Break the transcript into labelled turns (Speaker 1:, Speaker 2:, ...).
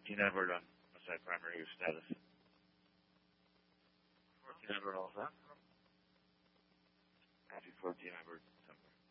Speaker 1: 14 Edward on Westside Primary use status. 14 Edward all set. Happy 14 Edward, September.